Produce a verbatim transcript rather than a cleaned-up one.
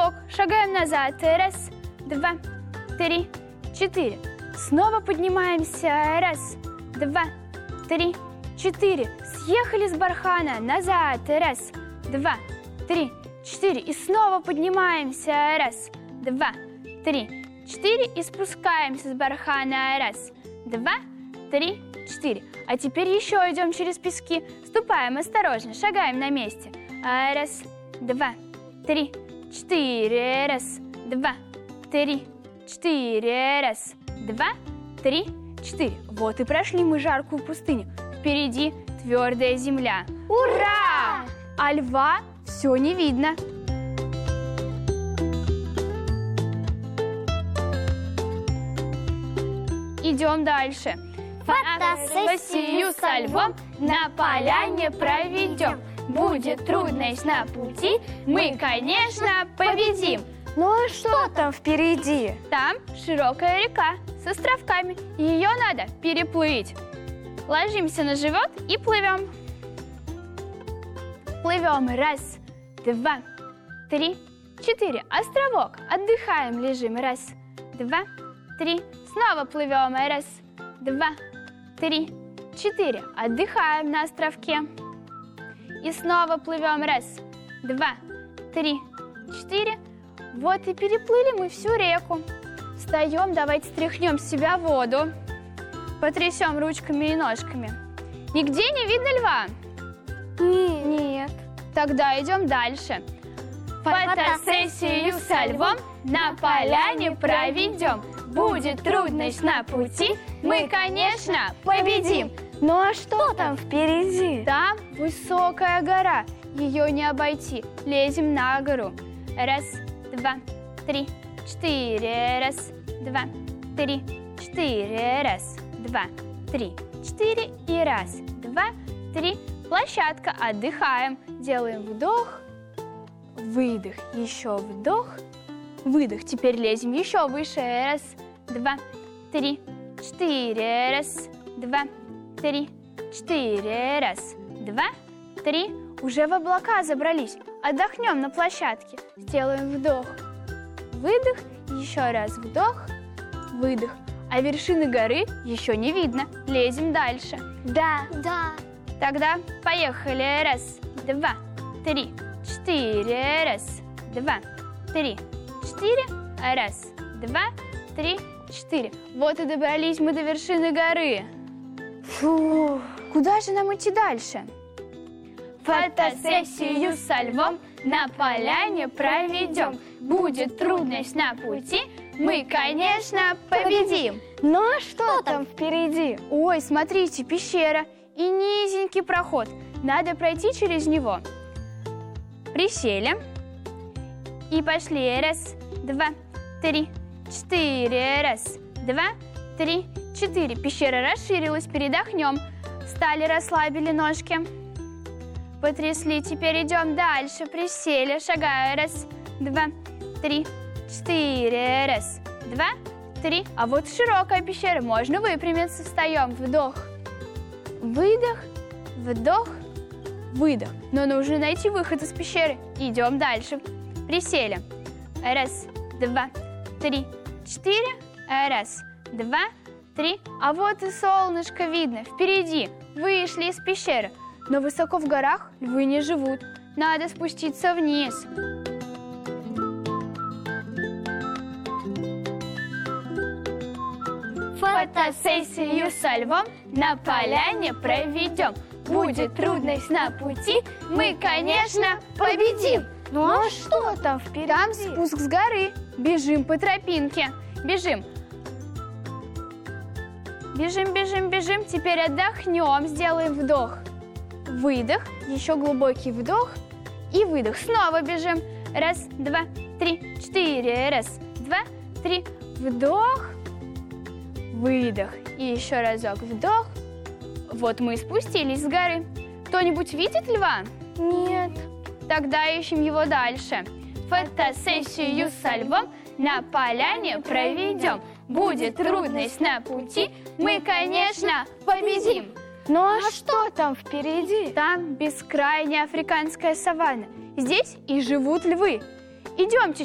островок. Шагаем назад. Раз, два, три, четыре. Снова поднимаемся. Раз, два, три, четыре. Съехали с бархана. Назад. Раз, два, три, четыре. И снова поднимаемся. Раз, два, три, четыре. И спускаемся с бархана. Раз, два, три, четыре. А теперь еще идем через пески. Ступаем осторожно. Шагаем на месте. Раз, два, три, четыре. Раз, два, три, четыре. Раз, два, три, четыре. Вот и прошли мы жаркую пустыню. Впереди твердая земля. Ура! А льва все не видно. Идем дальше. Фотосессию со львом на поляне проведем. Будет трудность на пути, мы, конечно, победим. Ну а что там впереди? Там широкая река с островками. Ее надо переплыть. Ложимся на живот и плывем. Плывем. Раз, два, три, четыре. Островок. Отдыхаем, лежим. Раз, два, три. Снова плывем. Раз, два, три, четыре. Отдыхаем на островке. И снова плывем. Раз, два, три, четыре. Вот и переплыли мы всю реку. Встаем, давайте стряхнем с себя воду. Потрясем ручками и ножками. Нигде не видно льва? Нет. Тогда идем дальше. Фотосессию со львом на поляне проведем. Будет трудность на пути, мы, конечно, победим. Ну а что там впереди? Там высокая гора, ее не обойти. Лезем на гору. Раз, два, три, четыре. Раз, два, три, четыре. Раз, два, три, четыре. И раз, два, три. Площадка. Отдыхаем. Делаем вдох, выдох. Еще вдох, выдох. Теперь лезем еще выше. Раз, два, три, четыре. Раз, два, три, четыре. Раз, два, три. Уже в облака забрались. Отдохнем на площадке. Сделаем вдох, выдох. Еще раз вдох, выдох. А вершины горы еще не видно. Лезем дальше. Да. Да. Тогда поехали. Раз, два, три, четыре. Раз, два, три, четыре. Раз, два, три, четыре. Вот и добрались мы до вершины горы. Фу. Куда же нам идти дальше? Фотосессию со львом на поляне проведем. Будет трудность на пути, мы, конечно, победим. Ну а что там впереди? Ой, смотрите, пещера и низенький проход. Надо пройти через него. Присели и пошли. Раз, два, три, четыре. Раз, два, три, четыре. Пещера расширилась, передохнем. Встали, расслабили ножки. Потрясли, теперь идем дальше. Присели, шагая. Раз, два, три, четыре. Раз, два, три. А вот широкая пещера, можно выпрямиться. Встаем, вдох, выдох, вдох, выдох. Но нужно найти выход из пещеры. Идем дальше. Присели. Раз, два, три, четыре. Раз, два, три. А вот и солнышко видно. Впереди. Вышли из пещеры. Но высоко в горах львы не живут. Надо спуститься вниз. Фотосессию со львом на поляне проведем. Будет трудность на пути, мы, конечно, победим. Ну а что там впереди? Там спуск с горы. Бежим по тропинке. Бежим. Бежим, бежим, бежим. Теперь отдохнем. Сделаем вдох, выдох. Еще глубокий вдох и выдох. Снова бежим. Раз, два, три, четыре. Раз, два, три. Вдох, выдох. И еще разок вдох. Вот мы и спустились с горы. Кто-нибудь видит льва? Нет. Тогда ищем его дальше. Фотосессию со львом на поляне проведем. Будет трудность на пути, мы, конечно, победим. Ну а что там впереди? Там бескрайняя африканская саванна. Здесь и живут львы. Идемте